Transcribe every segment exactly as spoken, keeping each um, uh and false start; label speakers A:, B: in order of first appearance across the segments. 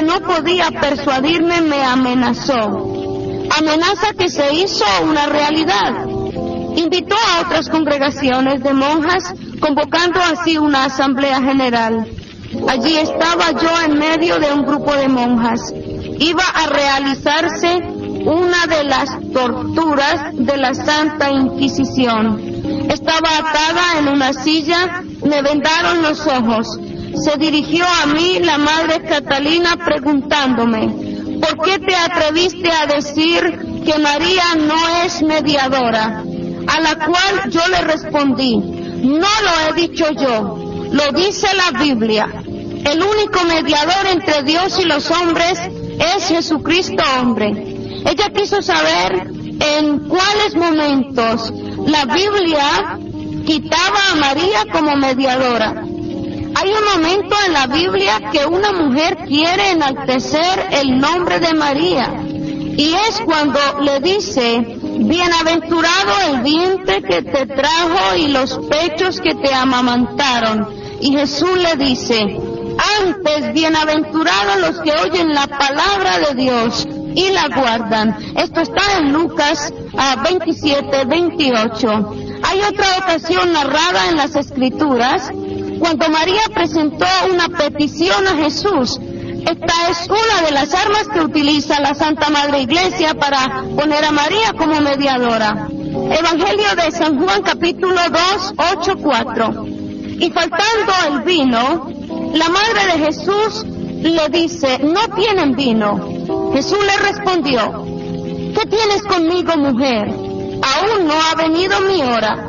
A: no podía persuadirme, me amenazó. Amenaza que se hizo una realidad. Invitó a otras congregaciones de monjas, convocando así una asamblea general. Allí estaba yo en medio de un grupo de monjas. Iba a realizarse una de las torturas de la Santa Inquisición. Estaba atada en una silla, me vendaron los ojos. Se dirigió a mí la Madre Catalina preguntándome: ¿por qué te atreviste a decir que María no es mediadora? A la cual yo le respondí: no lo he dicho yo, lo dice la Biblia. El único mediador entre Dios y los hombres es Jesucristo hombre. Ella quiso saber en cuáles momentos la Biblia quitaba a María como mediadora. Hay un momento en la Biblia que una mujer quiere enaltecer el nombre de María, y es cuando le dice: bienaventurado el vientre que te trajo y los pechos que te amamantaron. Y Jesús le dice: antes, bienaventurados los que oyen la palabra de Dios y la guardan. Esto está en Lucas uh, veintisiete, veintiocho. Hay otra ocasión narrada en las Escrituras cuando María presentó una petición a Jesús. Esta es una de las armas que utiliza la Santa Madre Iglesia para poner a María como mediadora. Evangelio de San Juan, capítulo dos, ocho, cuatro. Y faltando el vino, la madre de Jesús le dice: no tienen vino. Jesús le respondió: ¿qué tienes conmigo, mujer? Aún no ha venido mi hora.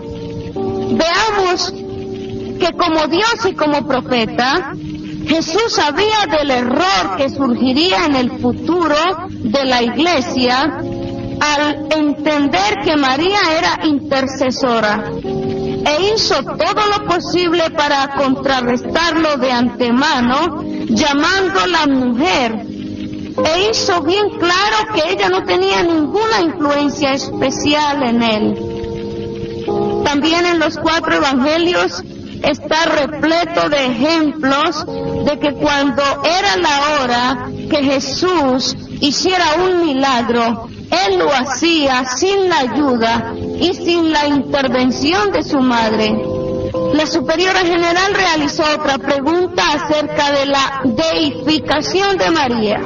A: Veamos que como Dios y como profeta, Jesús sabía del error que surgiría en el futuro de la iglesia al entender que María era intercesora, e hizo todo lo posible para contrarrestarlo de antemano, llamándola mujer, e hizo bien claro que ella no tenía ninguna influencia especial en él. También en los cuatro evangelios está repleto de ejemplos de que cuando era la hora que Jesús hiciera un milagro, Él lo hacía sin la ayuda y sin la intervención de su madre. La superiora general realizó otra pregunta acerca de la deificación de María.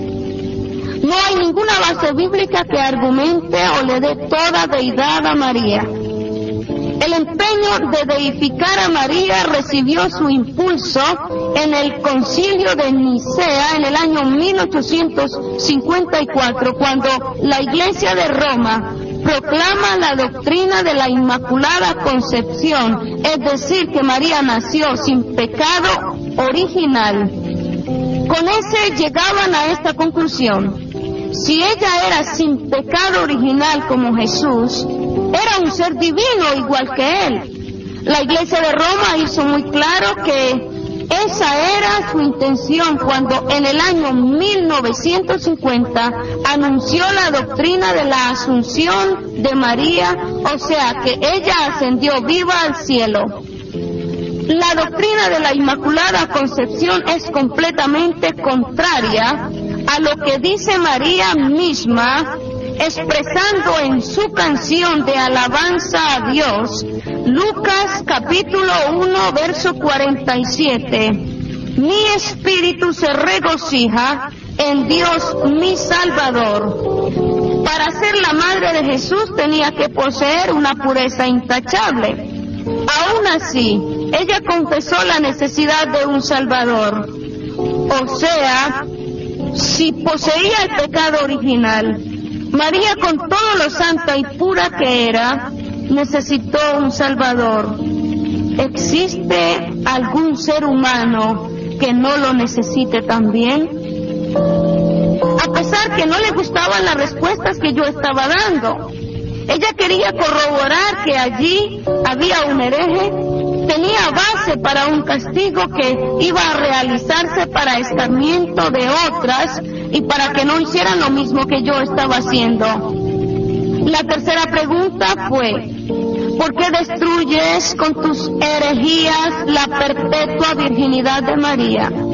A: No hay ninguna base bíblica que argumente o le dé toda deidad a María. El empeño de deificar a María recibió su impulso en el Concilio de Nicea en el año mil ochocientos cincuenta y cuatro, cuando la Iglesia de Roma proclama la doctrina de la Inmaculada Concepción, es decir, que María nació sin pecado original. Con ese llegaban a esta conclusión: si ella era sin pecado original como Jesús, era un ser divino igual que Él. La Iglesia de Roma hizo muy claro que esa era su intención cuando en el año mil novecientos cincuenta anunció la doctrina de la Asunción de María, o sea que ella ascendió viva al cielo. La doctrina de la Inmaculada Concepción es completamente contraria a lo que dice María misma, expresando en su canción de alabanza a Dios, Lucas capítulo uno, verso cuarenta y siete. Mi espíritu se regocija en Dios mi Salvador. Para ser la madre de Jesús tenía que poseer una pureza intachable. Aún así, ella confesó la necesidad de un Salvador. O sea, si poseía el pecado original, María, con todo lo santa y pura que era, necesitó un Salvador. ¿Existe algún ser humano que no lo necesite también? A pesar que no le gustaban las respuestas que yo estaba dando, ella quería corroborar que allí había un hereje, tenía base para un castigo que iba a realizarse para escarmiento de otras y para que no hicieran lo mismo que yo estaba haciendo. La tercera pregunta fue: ¿por qué destruyes con tus herejías la perpetua virginidad de María?